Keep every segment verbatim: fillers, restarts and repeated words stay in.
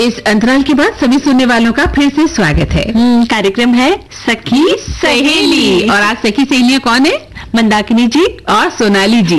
इस अंतराल के बाद सभी सुनने वालों का फिर से स्वागत है। कार्यक्रम है सखी सहेली और आज सखी सहेलियां कौन है? मंदाकिनी जी और सोनाली जी।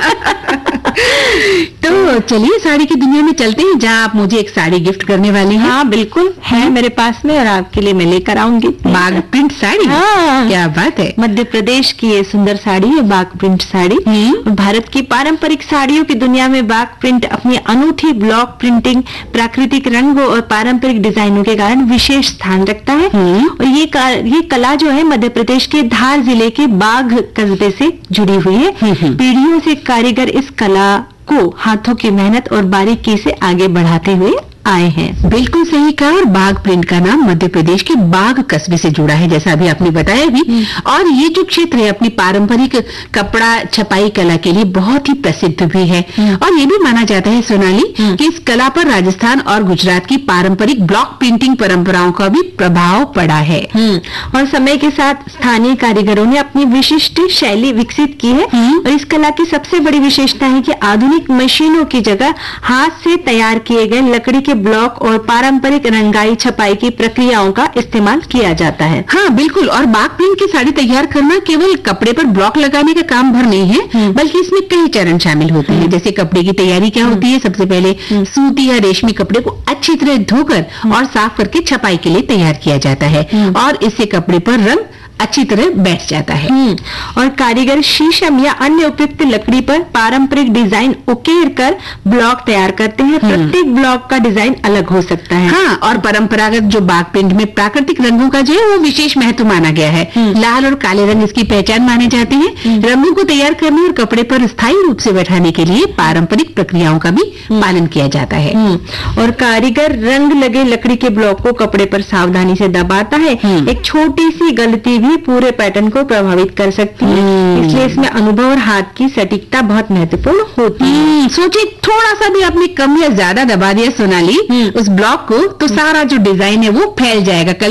तो चलिए साड़ी की दुनिया में चलते हैं, जहाँ आप मुझे एक साड़ी गिफ्ट करने वाली हैं। हाँ बिल्कुल है मेरे पास में, और आपके लिए मैं लेकर आऊंगी बाग प्रिंट साड़ी। हाँ क्या बात है। मध्य प्रदेश की ये सुंदर साड़ी है बाग प्रिंट साड़ी। भारत की पारंपरिक साड़ियों की दुनिया में बाग प्रिंट अपनी अनूठी ब्लॉक प्रिंटिंग, प्राकृतिक रंगों और पारंपरिक डिजाइनों के कारण विशेष स्थान रखता है। और ये ये कला जो है मध्य प्रदेश के धार जिले के बाघ कस्बे से जुड़ी हुई है। पीढ़ियों से कारीगर इस कला को हाथों की मेहनत और बारीकी से आगे बढ़ाते हुए आए हैं। बिल्कुल सही कहा। और बाघ प्रिंट का नाम मध्य प्रदेश के बाघ कस्बे से जुड़ा है, जैसा अभी आपने बताया भी। और ये जो क्षेत्र है अपनी पारंपरिक कपड़ा छपाई कला के लिए बहुत ही प्रसिद्ध भी है। और ये भी माना जाता है सोनाली कि इस कला पर राजस्थान और गुजरात की पारंपरिक ब्लॉक प्रिंटिंग परंपराओं का भी प्रभाव पड़ा है। और समय के साथ स्थानीय कारीगरों ने अपनी विशिष्ट शैली विकसित की है। और इस कला की सबसे बड़ी विशेषता है कि आधुनिक मशीनों की जगह हाथ से तैयार किए गए लकड़ी के ब्लॉक और पारंपरिक रंगाई छपाई की प्रक्रियाओं का इस्तेमाल किया जाता है। हाँ बिल्कुल। और बाग प्रिंट की साड़ी तैयार करना केवल कपड़े पर ब्लॉक लगाने का काम भर नहीं है, बल्कि इसमें कई चरण शामिल होते हैं। जैसे कपड़े की तैयारी क्या होती है, सबसे पहले सूती या रेशमी कपड़े को अच्छी तरह धोकर और साफ करके छपाई के लिए तैयार किया जाता है। और इससे कपड़े पर रंग अच्छी तरह बैठ जाता है। और कारीगर शीशम या अन्य उपयुक्त लकड़ी पर पारंपरिक डिजाइन उकेर कर ब्लॉक तैयार करते हैं। प्रत्येक ब्लॉक का डिजाइन अलग हो सकता है। हाँ, और परंपरागत जो बाग प्रिंट में प्राकृतिक रंगों का जो है वो विशेष महत्व माना गया है। लाल और काले रंग इसकी पहचान माने जाते हैं। रंगों को तैयार करने और कपड़े पर स्थायी रूप से बैठाने के लिए पारंपरिक प्रक्रियाओं का भी पालन किया जाता है। और कारीगर रंग लगे लकड़ी के ब्लॉक को कपड़े पर सावधानी से दबाता है। एक छोटी सी गलती पूरे पैटर्न को प्रभावित कर सकती है, इसलिए इसमें अनुभव और हाथ की सटीकता बहुत महत्वपूर्ण होती है। सोचिए थोड़ा सा भी आपने कम या ज्यादा दबा दिया सोनाली उस ब्लॉक को, तो सारा जो डिजाइन है वो फैल जाएगा।